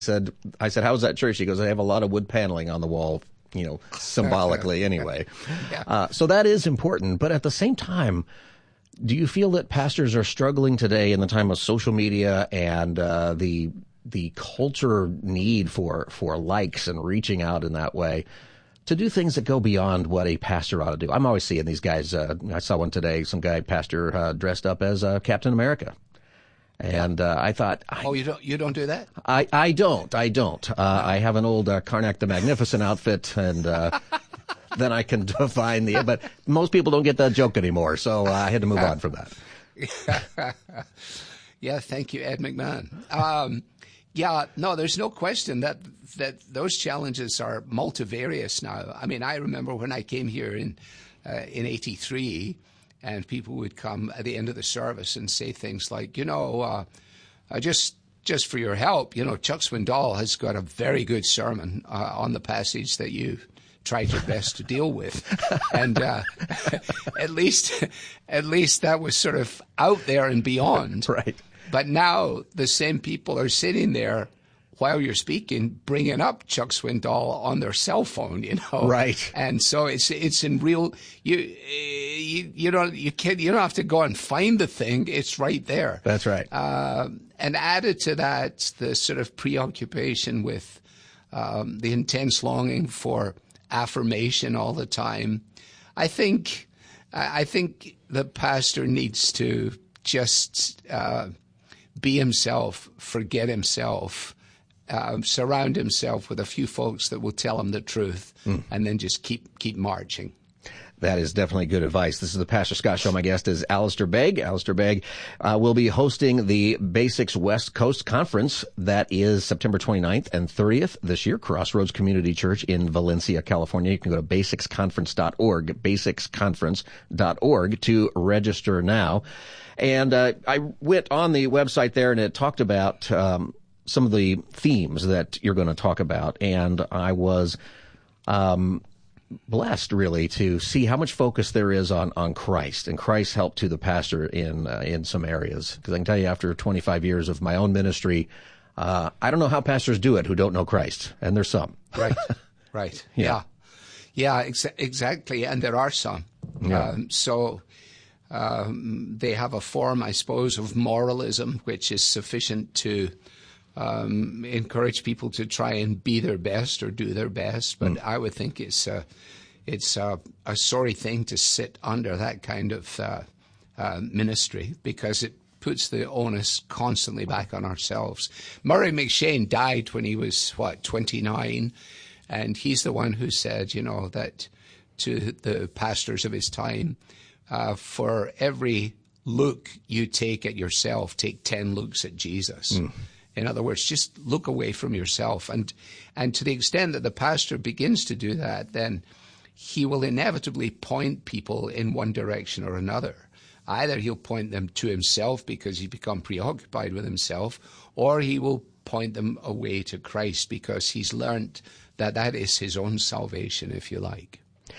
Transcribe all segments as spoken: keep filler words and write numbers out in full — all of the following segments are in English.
said, I said, how's that church? He goes, I have a lot of wood paneling on the wall, you know, symbolically anyway. Yeah. Uh, so that is important. But at the same time, do you feel that pastors are struggling today in the time of social media and uh, the the culture need for, for likes and reaching out in that way to do things that go beyond what a pastor ought to do? I'm always seeing these guys. Uh, I saw one today, some guy, pastor, uh, dressed up as uh, Captain America. And uh, I thought, I, oh, you don't you don't do that? I, I don't, I don't. Uh, no. I have an old uh, Karnak the Magnificent outfit, and uh, then I can define the. But most people don't get that joke anymore, so uh, I had to move on from that. Yeah, thank you, Ed McMahon. Um, yeah, no, there's no question that that those challenges are multivarious now. I mean, I remember when I came here in uh, in eighty-three. And people would come at the end of the service and say things like, you know, uh, uh, just just for your help, you know, Chuck Swindoll has got a very good sermon uh, on the passage that you tried your best to deal with. And uh, at least at least that was sort of out there and beyond. Right. But now the same people are sitting there while you're speaking, bringing up Chuck Swindoll on their cell phone, you know. Right. And so it's it's in real. You you you don't you can't you don't have to go and find the thing. It's right there. That's right. Uh, and added to that, the sort of preoccupation with um, the intense longing for affirmation all the time. I think I think the pastor needs to just uh, be himself, forget himself. Uh, surround himself with a few folks that will tell him the truth, mm. and then just keep keep marching. That is definitely good advice. This is the Pastor Scott Show. My guest is Alistair Begg. Alistair Begg uh, will be hosting the Basics West Coast Conference. That is September twenty-ninth and thirtieth this year, Crossroads Community Church in Valencia, California. You can go to basics conference dot org, basics conference dot org to register now. And uh, I went on the website there, and it talked about um, some of the themes that you're going to talk about, and I was um, blessed, really, to see how much focus there is on, on Christ and Christ's help to the pastor in uh, in some areas. Because I can tell you, after twenty-five years of my own ministry, uh, I don't know how pastors do it who don't know Christ, and there's some. Right, right, yeah, yeah, yeah ex- exactly, and there are some. Yeah. Um, so. Um, they have a form, I suppose, of moralism, which is sufficient to um, encourage people to try and be their best or do their best. But mm. I would think it's a, it's a, a sorry thing to sit under that kind of uh, uh, ministry, because it puts the onus constantly back on ourselves. Murray McShane died when he was, what, twenty-nine? And he's the one who said, you know, that to the pastors of his time, Uh, for every look you take at yourself, take ten looks at Jesus. Mm. In other words, just look away from yourself. And and to the extent that the pastor begins to do that, then he will inevitably point people in one direction or another. Either he'll point them to himself because he's become preoccupied with himself, or he will point them away to Christ because he's learned that that is his own salvation, if you like.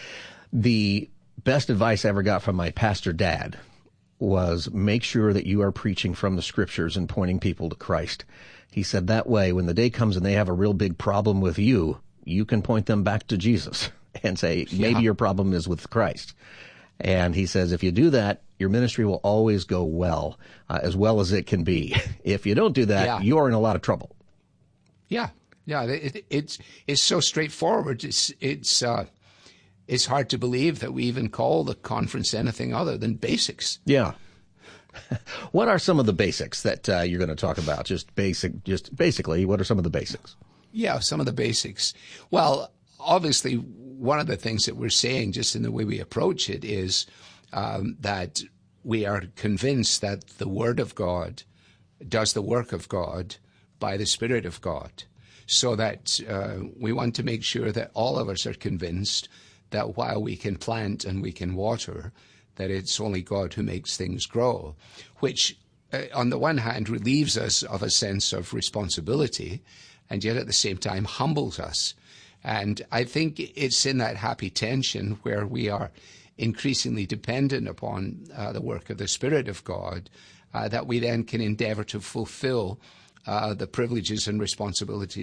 The best advice I ever got from my pastor dad was make sure that you are preaching from the scriptures and pointing people to Christ. He said that way, when the day comes and they have a real big problem with you, you can point them back to Jesus and say, maybe yeah. your problem is with Christ. And he says, if you do that, your ministry will always go well, uh, as well as it can be. If you don't do that, yeah. you're in a lot of trouble. Yeah, yeah, it, it's it's so straightforward. It's it's uh, it's hard to believe that we even call the conference anything other than basics. Yeah. What are some of the basics that uh, you're going to talk about? Just basic, just basically, what are some of the basics? Yeah, some of the basics. Well, obviously, one of the things that we're saying, just in the way we approach it, is um, that we are convinced that the Word of God does the work of God by the Spirit of God, so that uh, we want to make sure that all of us are convinced that while we can plant and we can water, that it's only God who makes things grow, which uh, on the one hand relieves us of a sense of responsibility, and yet at the same time humbles us. And I think it's in that happy tension where we are increasingly dependent upon uh, the work of the Spirit of God uh, that we then can endeavor to fulfill uh, the privileges and responsibilities